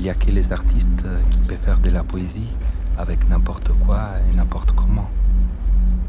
Il n'y a que les artistes qui peuvent faire de la poésie avec n'importe quoi et n'importe comment.